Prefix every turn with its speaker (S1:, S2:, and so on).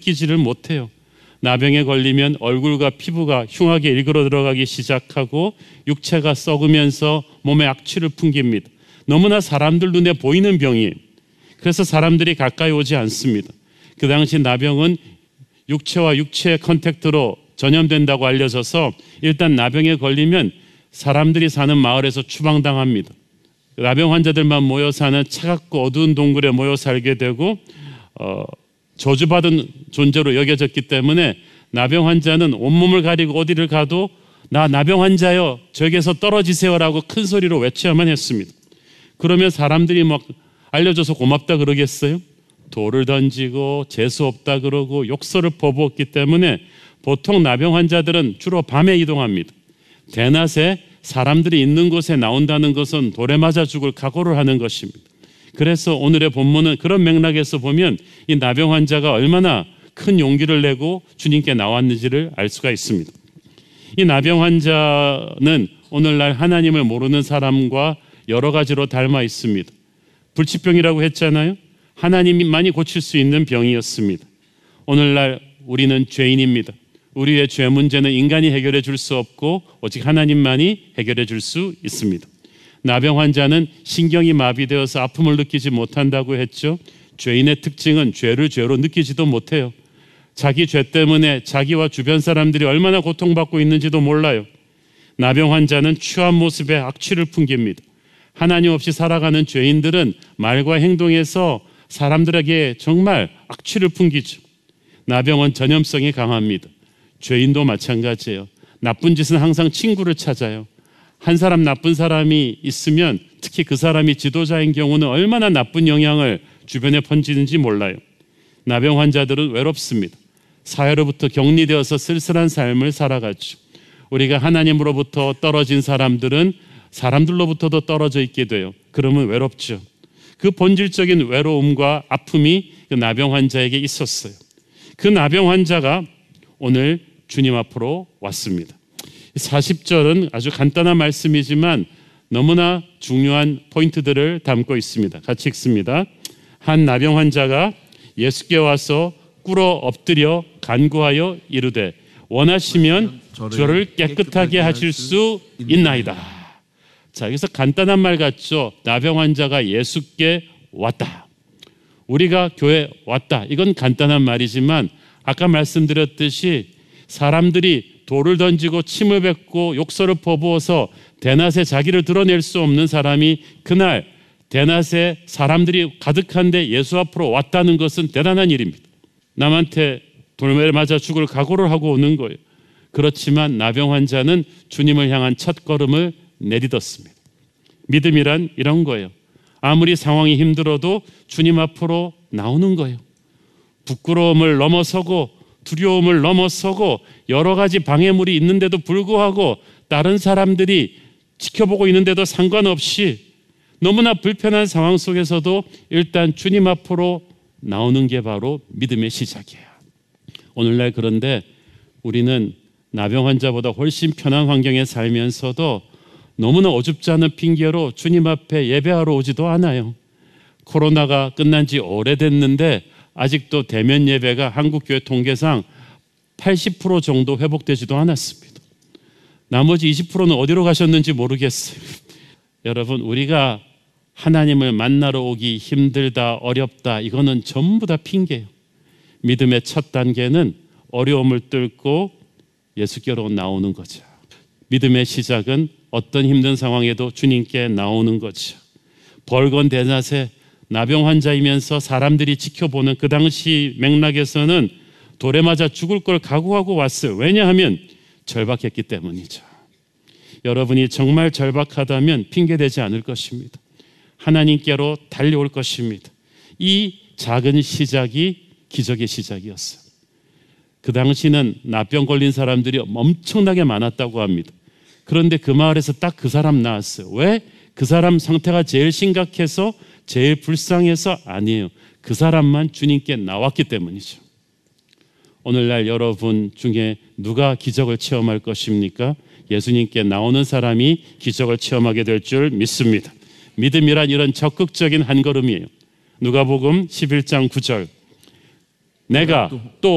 S1: 느끼지를 못해요. 나병에 걸리면 얼굴과 피부가 흉하게 일그러 들어가기 시작하고 육체가 썩으면서 몸에 악취를 풍깁니다. 너무나 사람들 눈에 보이는 병이에요. 그래서 사람들이 가까이 오지 않습니다. 그 당시 나병은 육체와 육체의 컨택트로 전염된다고 알려져서 일단 나병에 걸리면 사람들이 사는 마을에서 추방당합니다. 나병 환자들만 모여 사는 차갑고 어두운 동굴에 모여 살게 되고 저주받은 존재로 여겨졌기 때문에 나병 환자는 온몸을 가리고 어디를 가도 나 나병 환자요, 저에게서 떨어지세요라고 큰 소리로 외쳐야만 했습니다. 그러면 사람들이 막 알려줘서 고맙다 그러겠어요? 돌을 던지고 재수 없다 그러고 욕설을 퍼부었기 때문에 보통 나병 환자들은 주로 밤에 이동합니다. 대낮에 사람들이 있는 곳에 나온다는 것은 돌에 맞아 죽을 각오를 하는 것입니다. 그래서 오늘의 본문은 그런 맥락에서 보면 이 나병 환자가 얼마나 큰 용기를 내고 주님께 나왔는지를 알 수가 있습니다. 이 나병 환자는 오늘날 하나님을 모르는 사람과 여러 가지로 닮아 있습니다. 불치병이라고 했잖아요. 하나님만이 고칠 수 있는 병이었습니다. 오늘날 우리는 죄인입니다. 우리의 죄 문제는 인간이 해결해 줄 수 없고 오직 하나님만이 해결해 줄 수 있습니다. 나병 환자는 신경이 마비되어서 아픔을 느끼지 못한다고 했죠. 죄인의 특징은 죄를 죄로 느끼지도 못해요. 자기 죄 때문에 자기와 주변 사람들이 얼마나 고통받고 있는지도 몰라요. 나병 환자는 취한 모습에 악취를 풍깁니다. 하나님 없이 살아가는 죄인들은 말과 행동에서 사람들에게 정말 악취를 풍기죠. 나병은 전염성이 강합니다. 죄인도 마찬가지예요. 나쁜 짓은 항상 친구를 찾아요. 한 사람 나쁜 사람이 있으면 특히 그 사람이 지도자인 경우는 얼마나 나쁜 영향을 주변에 번지는지 몰라요. 나병 환자들은 외롭습니다. 사회로부터 격리되어서 쓸쓸한 삶을 살아가죠. 우리가 하나님으로부터 떨어진 사람들은 사람들로부터도 떨어져 있게 돼요. 그러면 외롭죠. 그 본질적인 외로움과 아픔이 그 나병 환자에게 있었어요. 그 나병 환자가 오늘 주님 앞으로 왔습니다. 40절은 아주 간단한 말씀이지만 너무나 중요한 포인트들을 담고 있습니다. 같이 읽습니다. 한 나병 환자가 예수께 와서 꿇어 엎드려 간구하여 이르되 원하시면 저를 깨끗하게 하실 수 있나이다. 자, 여기서 간단한 말 같죠. 나병 환자가 예수께 왔다. 우리가 교회 왔다. 이건 간단한 말이지만 아까 말씀드렸듯이 사람들이 돌을 던지고 침을 뱉고 욕설을 퍼부어서 대낮에 자기를 드러낼 수 없는 사람이 그날 대낮에 사람들이 가득한데 예수 앞으로 왔다는 것은 대단한 일입니다. 남한테 돌에 맞아 죽을 각오를 하고 오는 거예요. 그렇지만 나병 환자는 주님을 향한 첫 걸음을 내딛었습니다. 믿음이란 이런 거예요. 아무리 상황이 힘들어도 주님 앞으로 나오는 거예요. 부끄러움을 넘어서고 두려움을 넘어서고 여러 가지 방해물이 있는데도 불구하고 다른 사람들이 지켜보고 있는데도 상관없이 너무나 불편한 상황 속에서도 일단 주님 앞으로 나오는 게 바로 믿음의 시작이에요. 오늘날 그런데 우리는 나병 환자보다 훨씬 편한 환경에 살면서도 너무나 어줍지 않은 핑계로 주님 앞에 예배하러 오지도 않아요. 코로나가 끝난 지 오래됐는데 아직도 대면 예배가 한국교회 통계상 80% 정도 회복되지도 않았습니다. 나머지 20%는 어디로 가셨는지 모르겠어요. 여러분, 우리가 하나님을 만나러 오기 힘들다, 어렵다, 이거는 전부 다 핑계예요. 믿음의 첫 단계는 어려움을 뚫고 예수께로 나오는 거죠. 믿음의 시작은 어떤 힘든 상황에도 주님께 나오는 거죠. 벌건 대낮에 나병 환자이면서 사람들이 지켜보는 그 당시 맥락에서는 돌에 맞아 죽을 걸 각오하고 왔어요. 왜냐하면 절박했기 때문이죠. 여러분이 정말 절박하다면 핑계대지 않을 것입니다. 하나님께로 달려올 것입니다. 이 작은 시작이 기적의 시작이었어요. 그 당시는 나병 걸린 사람들이 엄청나게 많았다고 합니다. 그런데 그 마을에서 딱 그 사람 나왔어요. 왜? 그 사람 상태가 제일 심각해서 제일 불쌍해서 아니에요. 그 사람만 주님께 나왔기 때문이죠. 오늘날 여러분 중에 누가 기적을 체험할 것입니까? 예수님께 나오는 사람이 기적을 체험하게 될 줄 믿습니다. 믿음이란 이런 적극적인 한 걸음이에요. 누가복음 11장 9절. 내가 또